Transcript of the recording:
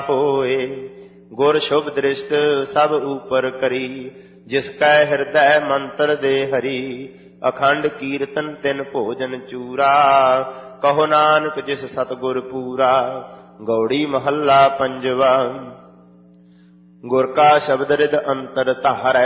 ਹੋਏ। ਗੁਰ ਸ਼ੁਭ ਦ੍ਰਿਸ਼ਟ ਸਭ ਉਪਰ ਕਰੀ, ਜਿਸ ਕੈ ਹਿਰਦੈ ਮੰਤਰ ਦੇ ਹਰੀ। ਅਖੰਡ ਕੀਰਤਨ ਤਿਨ ਭੋਜਨ ਚੂਰਾ, ਕਹੋ ਨਾਨਕ ਜਿਸ ਸਤਿਗੁਰ ਪੂਰਾ। ਗੌੜੀ ਮਹੱਲਾ ਪੰਜਵਾ। ਗੁਰ ਕਾ ਸ਼ਬਦ ਰਿਦ ਅੰਤਰ ਧਾਰੈ,